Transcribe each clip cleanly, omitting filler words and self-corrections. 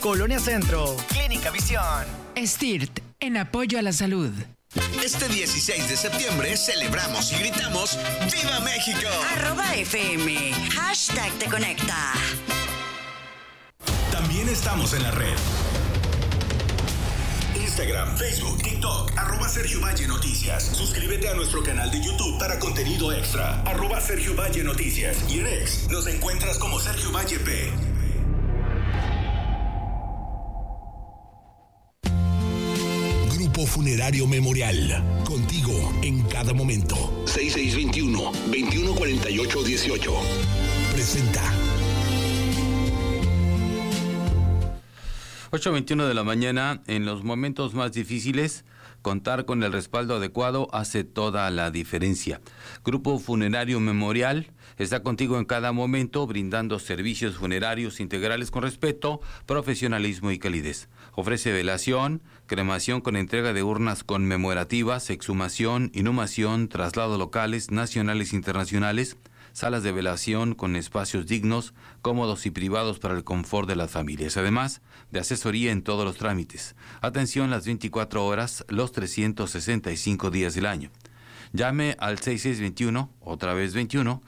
Colonia Centro, Clínica Visión. STIRT, en apoyo a la salud. Este 16 de septiembre celebramos y gritamos ¡Viva México! @FM, #te conecta. También estamos en la red. Instagram, Facebook, TikTok, @Sergio Valle Noticias. Suscríbete a nuestro canal de YouTube para contenido extra, @Sergio Valle Noticias. Y en X nos encuentras como Sergio Valle P. Grupo Funerario Memorial, contigo en cada momento. 6621-214818. Presenta. 8:21 de la mañana. En los momentos más difíciles, contar con el respaldo adecuado hace toda la diferencia. Grupo Funerario Memorial está contigo en cada momento, brindando servicios funerarios integrales con respeto, profesionalismo y calidez. Ofrece velación, cremación con entrega de urnas conmemorativas, exhumación, inhumación, traslados locales, nacionales e internacionales, salas de velación con espacios dignos, cómodos y privados para el confort de las familias, además de asesoría en todos los trámites. Atención las 24 horas, los 365 días del año. Llame al 6621, otra vez 21,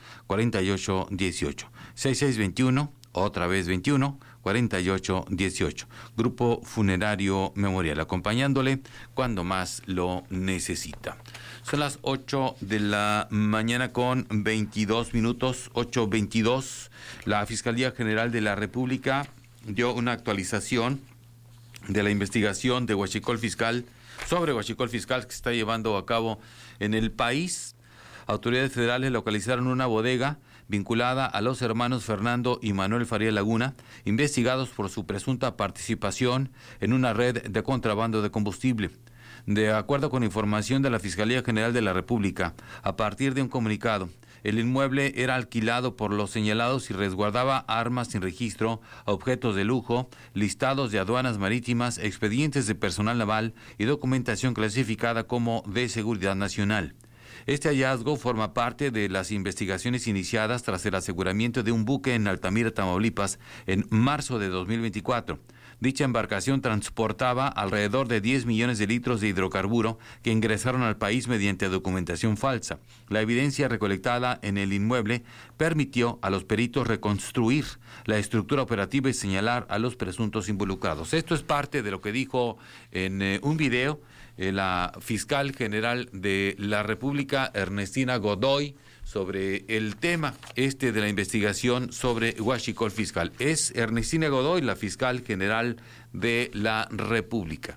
4818. 6621, otra vez 21, 4818. Grupo Funerario Memorial, acompañándole cuando más lo necesita. Son las 8 de la mañana con 22 minutos, 8:22. La Fiscalía General de la República dio una actualización de la investigación de Huachicol Fiscal, sobre Huachicol Fiscal que se está llevando a cabo en el país. Autoridades federales localizaron una bodega vinculada a los hermanos Fernando y Manuel Faría Laguna, investigados por su presunta participación en una red de contrabando de combustible. De acuerdo con información de la Fiscalía General de la República, a partir de un comunicado, el inmueble era alquilado por los señalados y resguardaba armas sin registro, objetos de lujo, listados de aduanas marítimas, expedientes de personal naval y documentación clasificada como de seguridad nacional. Este hallazgo forma parte de las investigaciones iniciadas tras el aseguramiento de un buque en Altamira, Tamaulipas, en marzo de 2024. Dicha embarcación transportaba alrededor de 10 millones de litros de hidrocarburo que ingresaron al país mediante documentación falsa. La evidencia recolectada en el inmueble permitió a los peritos reconstruir la estructura operativa y señalar a los presuntos involucrados. Esto es parte de lo que dijo en un video la fiscal general de la República, Ernestina Godoy, sobre el tema de la investigación sobre Huachicol Fiscal. Es Ernestina Godoy, la fiscal general de la República.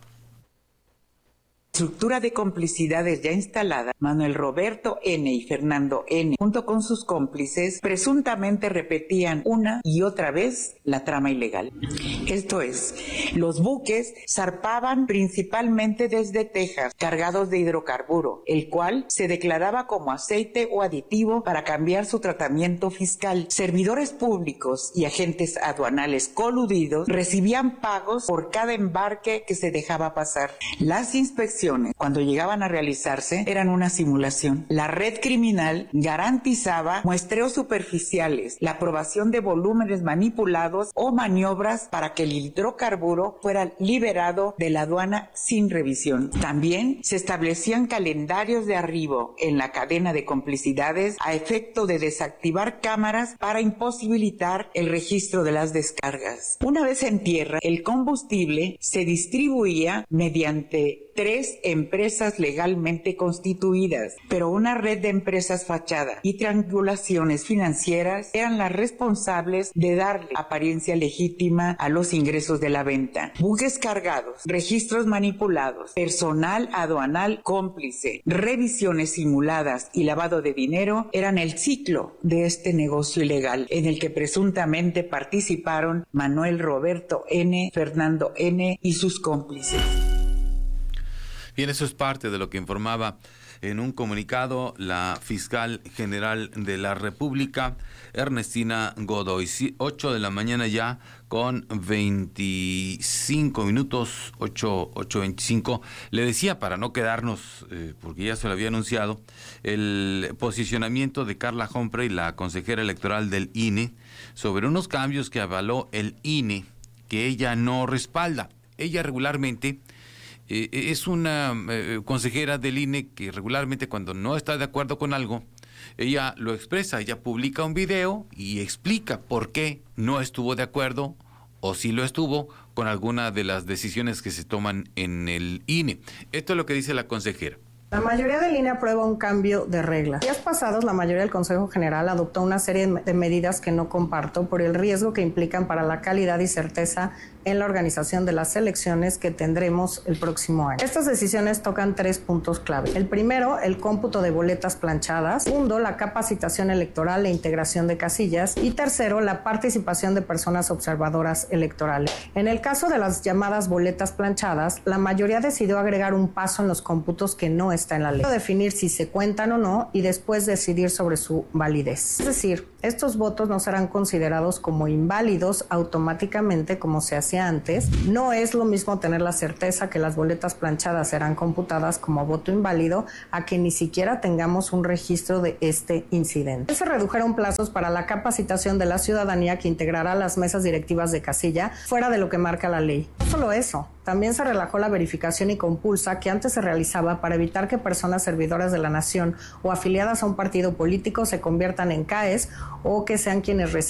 Estructura de complicidades ya instalada, Manuel Roberto N. y Fernando N., junto con sus cómplices, presuntamente repetían una y otra vez la trama ilegal. Esto es, los buques zarpaban principalmente desde Texas, cargados de hidrocarburo, el cual se declaraba como aceite o aditivo para cambiar su tratamiento fiscal. Servidores públicos y agentes aduanales coludidos recibían pagos por cada embarque que se dejaba pasar. Las inspecciones, cuando llegaban a realizarse, eran una simulación. La red criminal garantizaba muestreos superficiales, la aprobación de volúmenes manipulados o maniobras para que el hidrocarburo fuera liberado de la aduana sin revisión. También se establecían calendarios de arribo en la cadena de complicidades a efecto de desactivar cámaras para imposibilitar el registro de las descargas. Una vez en tierra, el combustible se distribuía mediante 3 empresas legalmente constituidas, pero una red de empresas fachada y triangulaciones financieras eran las responsables de darle apariencia legítima a los ingresos de la venta. Buques cargados, registros manipulados, personal aduanal cómplice, revisiones simuladas y lavado de dinero eran el ciclo de este negocio ilegal en el que presuntamente participaron Manuel Roberto N., Fernando N. y sus cómplices. Bien, eso es parte de lo que informaba en un comunicado la fiscal general de la República, Ernestina Godoy. 8 de la mañana ya con 25 minutos, 8:25. Le decía, para no quedarnos, porque ya se lo había anunciado, el posicionamiento de Carla Humphrey, la consejera electoral del INE, sobre unos cambios que avaló el INE que ella no respalda. Ella regularmente es una consejera del INE que regularmente cuando no está de acuerdo con algo, ella lo expresa, ella publica un video y explica por qué no estuvo de acuerdo o si lo estuvo con alguna de las decisiones que se toman en el INE. Esto es lo que dice la consejera. La mayoría del INE aprueba un cambio de reglas. Días pasados, la mayoría del Consejo General adoptó una serie de medidas que no comparto por el riesgo que implican para la calidad y certeza en la organización de las elecciones que tendremos el próximo año. Estas decisiones tocan 3 puntos clave. El primero, el cómputo de boletas planchadas. Segundo, la capacitación electoral e integración de casillas. Y tercero, la participación de personas observadoras electorales. En el caso de las llamadas boletas planchadas, la mayoría decidió agregar un paso en los cómputos que no está en la ley. Definir si se cuentan o no y después decidir sobre su validez. Es decir, estos votos no serán considerados como inválidos automáticamente como se hacía antes. No es lo mismo tener la certeza que las boletas planchadas serán computadas como voto inválido a que ni siquiera tengamos un registro de este incidente. Se redujeron plazos para la capacitación de la ciudadanía que integrará las mesas directivas de casilla fuera de lo que marca la ley. No solo eso, también se relajó la verificación y compulsa que antes se realizaba para evitar que personas servidoras de la nación o afiliadas a un partido político se conviertan en CAEs o que sean quienes reciben